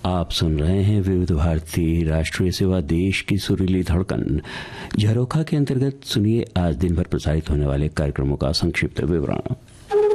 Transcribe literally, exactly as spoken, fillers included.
आप सुन रहे हैं विविध भारती राष्ट्रीय सेवा, देश की सुरीली धड़कन। झरोखा के अंतर्गत सुनिए आज दिन भर प्रसारित होने वाले कार्यक्रमों का संक्षिप्त विवरण।